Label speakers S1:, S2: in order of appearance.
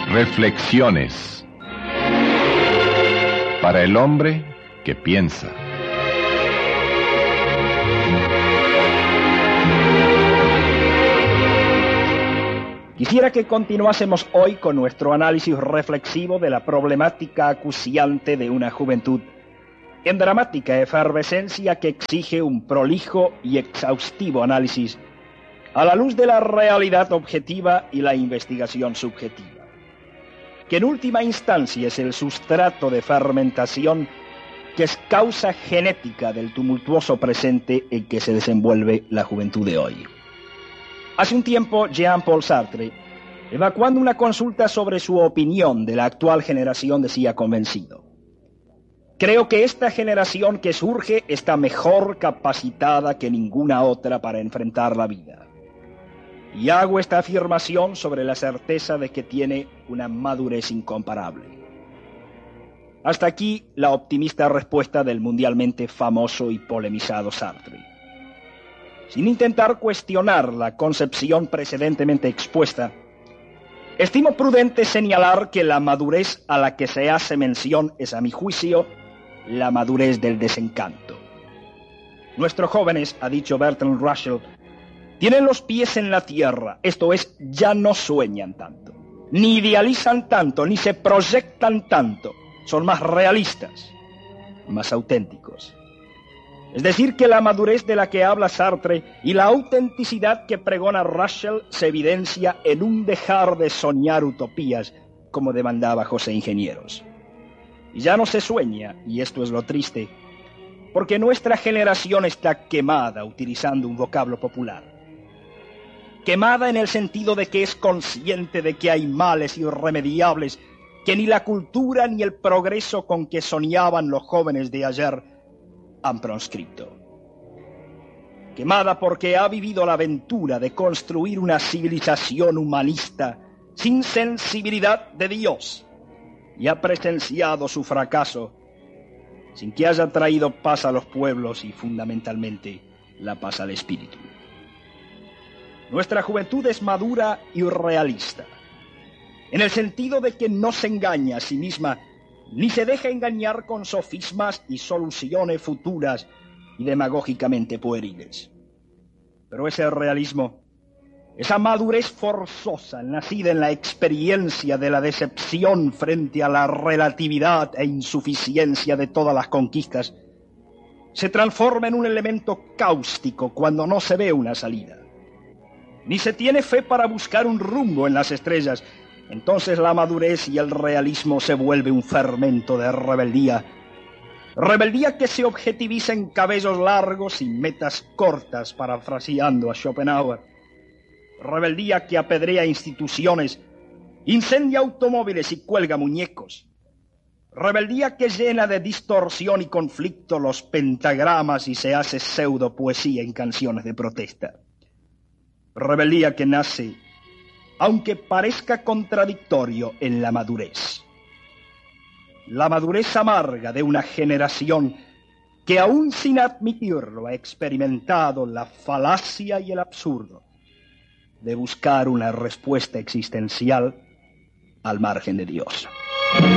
S1: Reflexiones para el hombre que piensa.
S2: Quisiera que continuásemos hoy con nuestro análisis reflexivo de la problemática acuciante de una juventud en dramática efervescencia que exige un prolijo y exhaustivo análisis a la luz de la realidad objetiva y la investigación subjetiva, que en última instancia es el sustrato de fermentación que es causa genética del tumultuoso presente en que se desenvuelve la juventud de hoy. Hace un tiempo, Jean-Paul Sartre, evacuando una consulta sobre su opinión de la actual generación, decía convencido: creo que esta generación que surge está mejor capacitada que ninguna otra para enfrentar la vida. Y hago esta afirmación sobre la certeza de que tiene una madurez incomparable. Hasta aquí la optimista respuesta del mundialmente famoso y polemizado Sartre. Sin intentar cuestionar la concepción precedentemente expuesta, estimo prudente señalar que la madurez a la que se hace mención es, a mi juicio, la madurez del desencanto. Nuestros jóvenes, ha dicho Bertrand Russell, tienen los pies en la tierra, esto es, ya no sueñan tanto, ni idealizan tanto, ni se proyectan tanto, son más realistas, más auténticos. Es decir, que la madurez de la que habla Sartre y la autenticidad que pregona Russell se evidencia en un dejar de soñar utopías, como demandaba José Ingenieros. Y ya no se sueña, y esto es lo triste, porque nuestra generación está quemada, utilizando un vocablo popular. Quemada en el sentido de que es consciente de que hay males irremediables que ni la cultura ni el progreso con que soñaban los jóvenes de ayer han proscripto. Quemada porque ha vivido la aventura de construir una civilización humanista sin sensibilidad de Dios y ha presenciado su fracaso sin que haya traído paz a los pueblos y fundamentalmente la paz al espíritu. Nuestra juventud es madura y realista, en el sentido de que no se engaña a sí misma ni se deja engañar con sofismas y soluciones futuras y demagógicamente pueriles. Pero ese realismo, esa madurez forzosa, nacida en la experiencia de la decepción frente a la relatividad e insuficiencia de todas las conquistas, se transforma en un elemento cáustico cuando no se ve una salida. Ni se tiene fe para buscar un rumbo en las estrellas. Entonces la madurez y el realismo se vuelve un fermento de rebeldía. Rebeldía que se objetiviza en cabellos largos y metas cortas, parafraseando a Schopenhauer. Rebeldía que apedrea instituciones, incendia automóviles y cuelga muñecos. Rebeldía que llena de distorsión y conflicto los pentagramas y se hace pseudo poesía en canciones de protesta. Rebeldía que nace, aunque parezca contradictorio, en la madurez. La madurez amarga de una generación que aún sin admitirlo ha experimentado la falacia y el absurdo de buscar una respuesta existencial al margen de Dios.